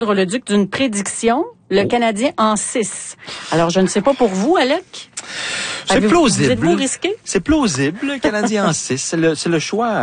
Le duc d'une prédiction, le Canadien en 6. Alors, je ne sais pas pour vous, Alec. C'est plausible. Vous êtes-vous risqué? C'est plausible. Le Canadien en 6. C'est le choix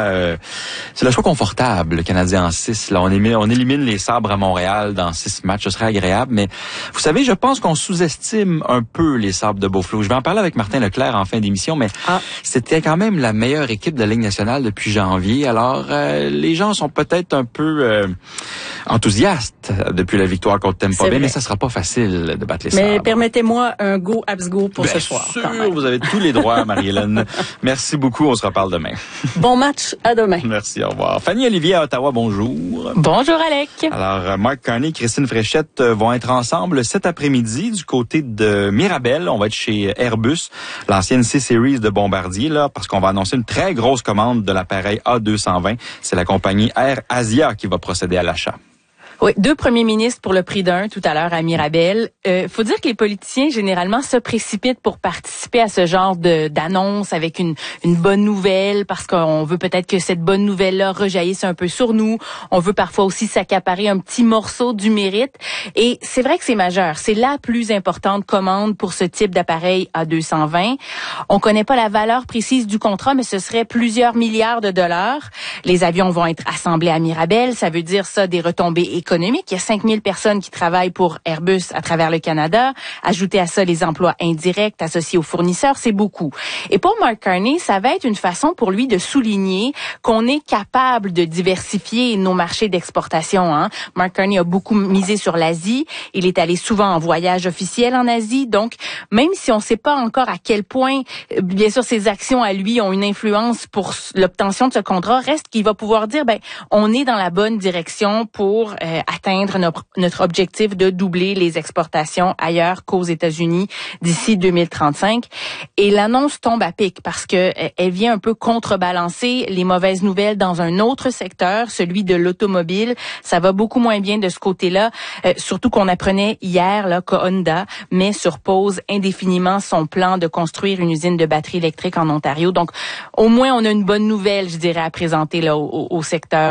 confortable, le Canadien en 6. Là, on élimine les Sabres à Montréal dans 6 matchs. Ce serait agréable. Mais, vous savez, je pense qu'on sous-estime un peu les Sabres de Beaufort. Je vais en parler avec Martin Leclerc en fin d'émission, mais c'était quand même la meilleure équipe de la Ligue nationale depuis janvier. Alors, les gens sont peut-être un peu enthousiastes depuis la victoire contre Tampa Bay, mais ça sera pas facile de battre les Sabres. Mais permettez-moi un go Habs-go pour ce soir. Bien sûr, vous avez tous les droits, Marie-Hélène. Merci beaucoup, on se reparle demain. Bon match, à demain. Merci, au revoir. Fanny Olivier à Ottawa, bonjour. Bonjour, Alec. Alors, Mark Carney et Christine Fréchette vont être ensemble cet après-midi du côté de Mirabel. On va être chez Airbus, l'ancienne C-Series de Bombardier, là, parce qu'on va annoncer une très grosse commande de l'appareil A220. C'est la compagnie Air Asia qui va procéder à l'achat. Oui, 2 premiers ministres pour le prix d'un tout à l'heure à Mirabel. Faut dire que les politiciens généralement se précipitent pour participer à ce genre d'annonce avec une bonne nouvelle, parce qu'on veut peut-être que cette bonne nouvelle-là rejaillisse un peu sur nous. On veut parfois aussi s'accaparer un petit morceau du mérite. Et c'est vrai que c'est majeur. C'est la plus importante commande pour ce type d'appareil A220. On connaît pas la valeur précise du contrat, mais ce serait plusieurs milliards de dollars. Les avions vont être assemblés à Mirabel. Ça veut dire ça, des retombées économique. Il y a 5000 personnes qui travaillent pour Airbus à travers le Canada. Ajouter à ça les emplois indirects associés aux fournisseurs, c'est beaucoup. Et pour Mark Carney, ça va être une façon pour lui de souligner qu'on est capable de diversifier nos marchés d'exportation. Mark Carney a beaucoup misé sur l'Asie. Il est allé souvent en voyage officiel en Asie. Donc, même si on ne sait pas encore à quel point, bien sûr, ses actions à lui ont une influence pour l'obtention de ce contrat, reste qu'il va pouvoir dire, on est dans la bonne direction pour atteindre notre objectif de doubler les exportations ailleurs qu'aux États-Unis d'ici 2035. Et l'annonce tombe à pic parce que elle vient un peu contrebalancer les mauvaises nouvelles dans un autre secteur, celui de l'automobile. Ça va beaucoup moins bien de ce côté-là, surtout qu'on apprenait hier là, que Honda met sur pause indéfiniment son plan de construire une usine de batteries électriques en Ontario. Donc, au moins, on a une bonne nouvelle, je dirais, à présenter là au secteur,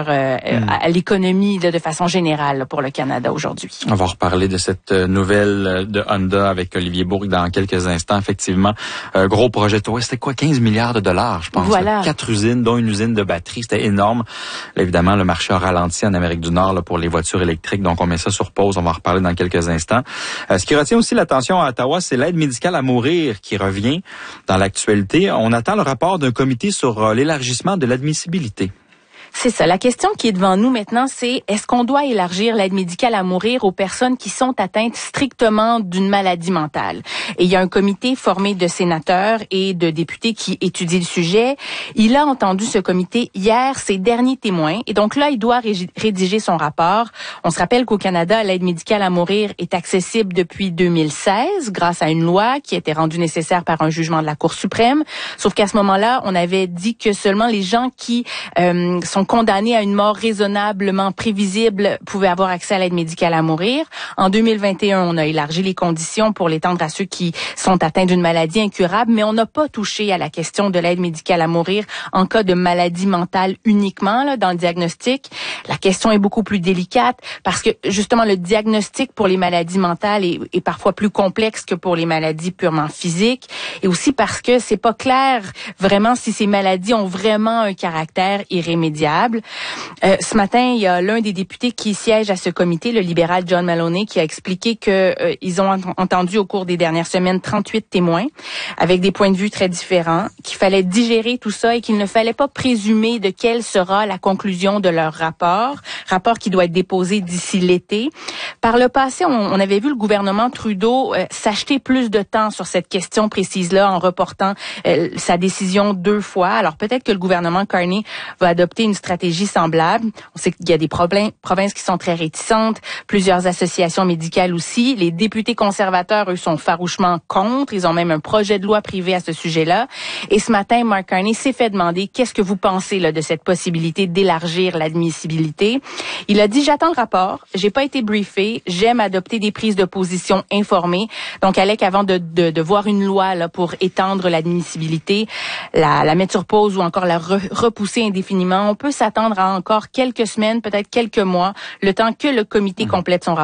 à l'économie là, de façon générale pour le Canada aujourd'hui. On va reparler de cette nouvelle de Honda avec Olivier Bourque dans quelques instants. Effectivement, gros projet. C'était quoi, 15 milliards de dollars, je pense. Voilà. 4 usines, dont une usine de batterie. C'était énorme. Là, évidemment, le marché a ralenti en Amérique du Nord là, pour les voitures électriques. Donc, on met ça sur pause. On va en reparler dans quelques instants. Ce qui retient aussi l'attention à Ottawa, c'est l'aide médicale à mourir qui revient dans l'actualité. On attend le rapport d'un comité sur l'élargissement de l'admissibilité. C'est ça. La question qui est devant nous maintenant, c'est est-ce qu'on doit élargir l'aide médicale à mourir aux personnes qui sont atteintes strictement d'une maladie mentale? Et il y a un comité formé de sénateurs et de députés qui étudie le sujet. Il a entendu ce comité hier, ses derniers témoins. Et donc là, il doit rédiger son rapport. On se rappelle qu'au Canada, l'aide médicale à mourir est accessible depuis 2016 grâce à une loi qui a été rendue nécessaire par un jugement de la Cour suprême. Sauf qu'à ce moment-là, on avait dit que seulement les gens qui sont condamnés à une mort raisonnablement prévisible pouvaient avoir accès à l'aide médicale à mourir. En 2021, on a élargi les conditions pour l'étendre à ceux qui sont atteints d'une maladie incurable, mais on n'a pas touché à la question de l'aide médicale à mourir en cas de maladie mentale uniquement là, dans le diagnostic. La question est beaucoup plus délicate parce que justement le diagnostic pour les maladies mentales est parfois plus complexe que pour les maladies purement physiques, et aussi parce que c'est pas clair vraiment si ces maladies ont vraiment un caractère irrémédiable. Ce matin, il y a l'un des députés qui siège à ce comité, le libéral John Maloney, qui a expliqué que ils ont entendu au cours des dernières semaines 38 témoins avec des points de vue très différents, qu'il fallait digérer tout ça et qu'il ne fallait pas présumer de quelle sera la conclusion de leur rapport qui doit être déposé d'ici l'été. Par le passé, on avait vu le gouvernement Trudeau s'acheter plus de temps sur cette question précise-là en reportant sa décision 2 fois. Alors peut-être que le gouvernement Carney va adopter une stratégie semblable. On sait qu'il y a des provinces qui sont très réticentes, plusieurs associations médicales aussi. Les députés conservateurs, eux, sont farouchement contre. Ils ont même un projet de loi privé à ce sujet-là. Et ce matin, Mark Carney s'est fait demander qu'est-ce que vous pensez là de cette possibilité d'élargir l'admissibilité. Il a dit, j'attends le rapport, j'ai pas été briefé, j'aime adopter des prises de position informées. Donc, Alec, avant de voir une loi là pour étendre l'admissibilité, la mettre sur pause ou encore la repousser indéfiniment, on peut s'attendre à encore quelques semaines, peut-être quelques mois, le temps que le comité complète son rapport.